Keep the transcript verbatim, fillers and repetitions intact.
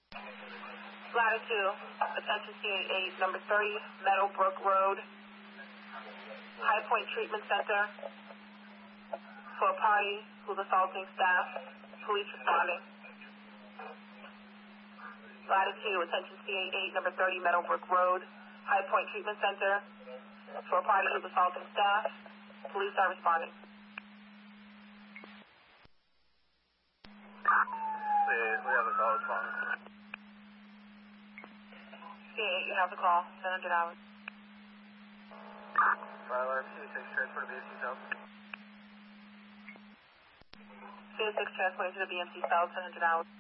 Latitude, attention C A eight, number thirty, Meadowbrook Road, High Point Treatment Center, for a party who's assaulting staff, police responding. Latitude, attention C A eight, number thirty, Meadowbrook Road, High Point Treatment Center, for a party who's assaulting staff, police are responding. We, we have a call responding. C A eight, you have the call, seven hundred hours. File M C six, transfer to B M C South. C A six, transporting to the B M C South, seven hundred hours.